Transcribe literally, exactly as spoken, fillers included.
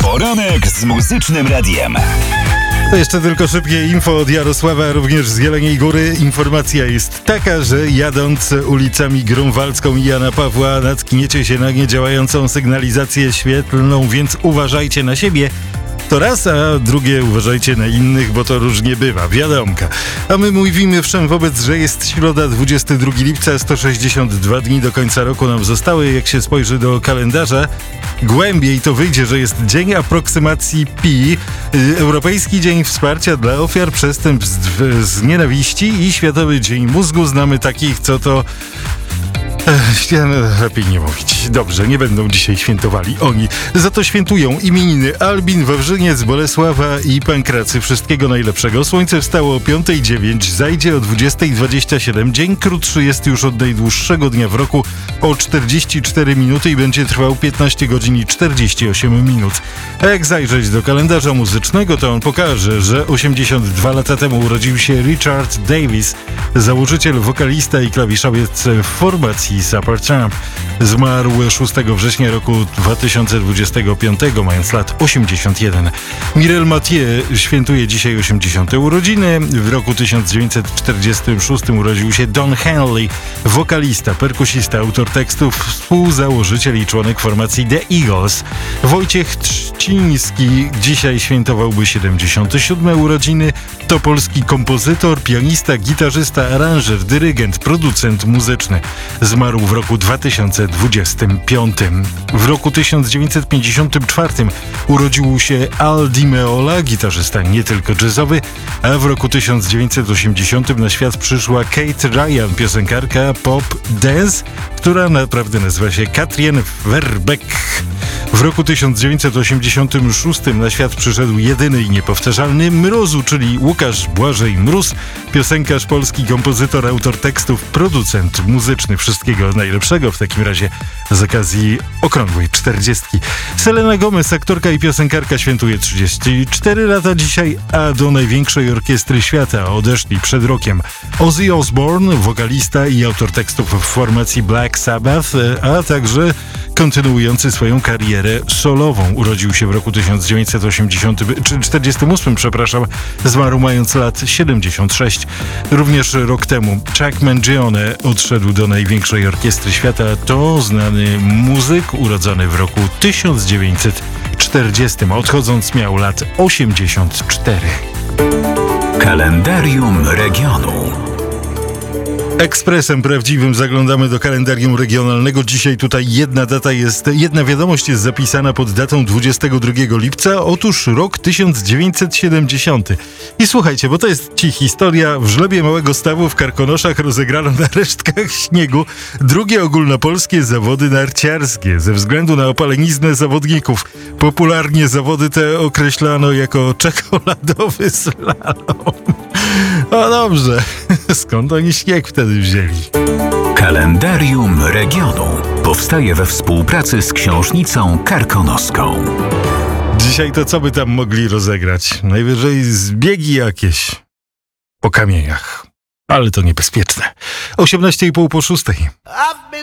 Poranek z Muzycznym Radiem. To jeszcze tylko szybkie info od Jarosława, również z Jeleniej Góry. Informacja jest taka, że jadąc ulicami Grunwaldzką i Jana Pawła natkniecie się na niedziałającą sygnalizację świetlną, więc uważajcie na siebie. To raz, a drugie uważajcie na innych, bo to różnie bywa, wiadomka. A my mówimy wszem wobec, że jest środa, dwudziestego drugiego lipca, sto sześćdziesiąt dwa dni do końca roku nam zostały. Jak się spojrzy do kalendarza głębiej, to wyjdzie, że jest Dzień Aproksymacji Pi, Europejski Dzień Wsparcia dla Ofiar Przestępstw z Nienawiści i Światowy Dzień Mózgu. Znamy takich, co to... Ech, ja lepiej nie mówić. Dobrze, nie będą dzisiaj świętowali oni. Za to świętują imieniny Albin, Wawrzyniec, Bolesława i Pankracy. Wszystkiego najlepszego. Słońce wstało o piąta dziewięć, zajdzie o dwudziesta dwadzieścia siedem. Dzień krótszy jest już od najdłuższego dnia w roku o czterdzieści cztery minuty i będzie trwał piętnaście godzin i czterdzieści osiem minut. A jak zajrzeć do kalendarza muzycznego, to on pokaże, że osiemdziesiąt dwa lata temu urodził się Richard Davis, założyciel, wokalista i klawiszowiec w formacji Supertramp. Zmarł szóstego września roku dwa tysiące dwudziestego piątego, mając lat osiemdziesiąt jeden. Mireille Mathieu świętuje dzisiaj osiemdziesiąte urodziny. W roku tysiąc dziewięćset czterdziestym szóstym urodził się Don Henley, wokalista, perkusista, autor tekstów, współzałożyciel i członek formacji The Eagles. Wojciech Trzciński dzisiaj świętowałby siedemdziesiąte siódme urodziny. To polski kompozytor, pianista, gitarzysta, aranżer, dyrygent, producent muzyczny. Zmarł w roku dwa tysiące dwudziestym piątym. W roku tysiąc dziewięćset pięćdziesiątym czwartym urodził się Al Di Meola, gitarzysta nie tylko jazzowy, a w roku tysiąc dziewięćset osiemdziesiątym na świat przyszła Kate Ryan, piosenkarka pop dance, która naprawdę nazywa się Katrien Verbeek. W roku tysiąc dziewięćset osiemdziesiątym szóstym na świat przyszedł jedyny i niepowtarzalny Mrozu, czyli Łukasz Błażej Mróz, piosenkarz polski, kompozytor, autor tekstów, producent muzyczny. Wszystkiego najlepszego w takim razie z okazji okrągłej czterdziestki. Selena Gomez, aktorka i piosenkarka, świętuje trzydzieści cztery lata dzisiaj, a do największej orkiestry świata odeszli przed rokiem Ozzy Osbourne, wokalista i autor tekstów w formacji Black Sabbath, a także kontynuujący swoją karierę solową. Urodził się w roku tysiąc dziewięćset czterdziestym ósmym, przepraszam, zmarł mając lat siedemdziesiąt sześć. Również rok temu Chuck Mangione odszedł do największej orkiestry świata. To znany muzyk urodzony w roku tysiąc dziewięćset czterdziestym. Odchodząc miał lat osiemdziesiąt cztery. Kalendarium regionu. Ekspresem prawdziwym zaglądamy do kalendarium regionalnego. Dzisiaj tutaj jedna data jest, jedna wiadomość jest zapisana pod datą dwudziestego drugiego lipca. Otóż rok tysiąc dziewięćset siedemdziesiąty. I słuchajcie, bo to jest ci historia. W żlebie Małego Stawu w Karkonoszach rozegrano na resztkach śniegu drugie ogólnopolskie zawody narciarskie. Ze względu na opaleniznę zawodników popularnie zawody te określano jako czekoladowy slalom. O dobrze, skąd oni śnieg wtedy wzięli? Kalendarium regionu powstaje we współpracy z Książnicą Karkonoską. Dzisiaj to co by tam mogli rozegrać? Najwyżej zbiegi jakieś po kamieniach. Ale to niebezpieczne. osiemnaście i pół po szóstej.